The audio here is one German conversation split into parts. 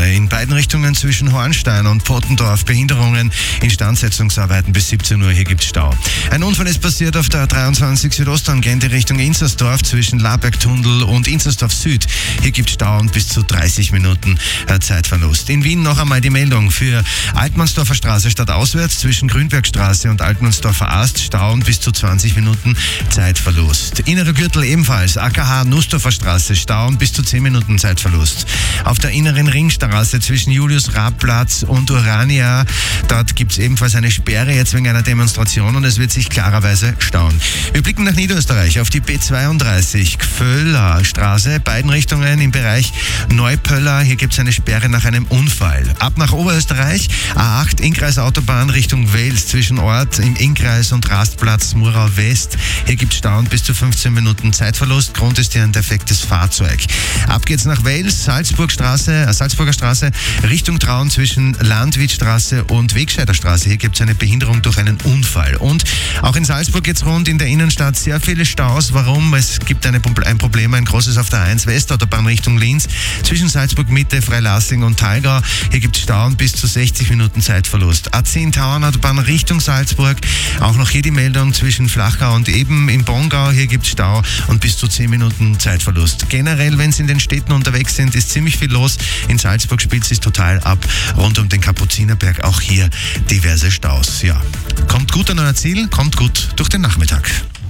In beiden Richtungen zwischen Hornstein und Pottendorf Behinderungen, Instandsetzungsarbeiten bis 17 Uhr. Hier gibt es Stau. Ein Unfall ist passiert auf der 23 Südosttangente Richtung Inzersdorf zwischen Labergtunnel und Inzersdorf Süd. Hier gibt es Stau und bis zu 30 Minuten Zeitverlust. In Wien noch einmal die Meldung für Altmannsdorfer Straße stadtauswärts zwischen Grünbergstraße und Altmannsdorfer Ast. Stau und bis zu 20 Minuten Zeitverlust. Innerer Gürtel ebenfalls. AKH Nussdorfer Straße. Stau und bis zu 10 Minuten Zeitverlust. Auf der inneren Ringstraße zwischen Julius-Raab-Platz und Urania. Dort gibt es ebenfalls eine Sperre jetzt wegen einer Demonstration und es wird sich klarerweise stauen. Wir blicken nach Niederösterreich auf die B32 Gföller Straße. Beiden Richtungen im Bereich Neupöller. Hier gibt es eine Sperre nach einem Unfall. Ab nach Oberösterreich. A8 Innkreisautobahn Richtung Wels zwischen Ort im Innkreis und Rastplatz Murau West. Hier gibt es Stau und bis zu 15 Minuten Zeitverlust. Grund ist hier ein defektes Fahrzeug. Ab geht's nach Wels, Salzburger Straße, Richtung Traun zwischen Landwittstraße und Wegscheider Straße. Hier gibt es eine Behinderung durch einen Unfall. Und auch in Salzburg geht's rund, in der Innenstadt sehr viele Staus. Warum? Es gibt ein Problem, ein großes auf der 1 Westautobahn Richtung Linz zwischen Salzburg Mitte, Freilassing und Thalgau. Hier gibt es Stau und bis zu 60 Minuten Zeitverlust. A10 Tauernautobahn Richtung Salzburg. Auch noch hier die Meldung zwischen Flachgau und Eben im Bongau. Hier gibt es Stau und bis zu 10 Minuten Zeitverlust. Generell, wenn Sie in den Städten unterwegs sind, ist ziemlich viel los. In Salzburg spielt es sich total ab. Rund um den Kapuzinerberg auch hier diverse Staus. Ja, kommt gut an euer Ziel, kommt gut durch den Nachmittag.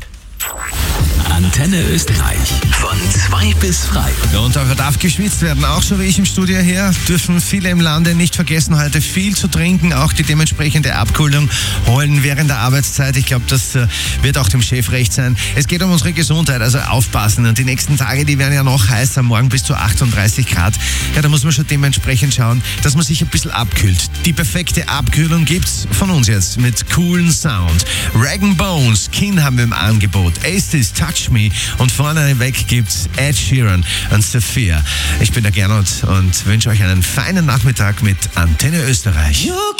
Antenne Österreich. Von 2 bis frei. Und auch darf geschwitzt werden. Auch so wie ich im Studio hier dürfen viele im Lande nicht vergessen, heute viel zu trinken. Auch die dementsprechende Abkühlung holen während der Arbeitszeit. Ich glaube, das wird auch dem Chef recht sein. Es geht um unsere Gesundheit, also aufpassen. Und die nächsten Tage, die werden ja noch heißer. Morgen bis zu 38 Grad. Ja, da muss man schon dementsprechend schauen, dass man sich ein bisschen abkühlt. Die perfekte Abkühlung gibt's von uns jetzt mit coolen Sound. Rag & Bones, Kin haben wir im Angebot. Aces, Touch Me und vorne weg gibt's Ed Sheeran und Sophia. Ich bin der Gernot und wünsche euch einen feinen Nachmittag mit Antenne Österreich.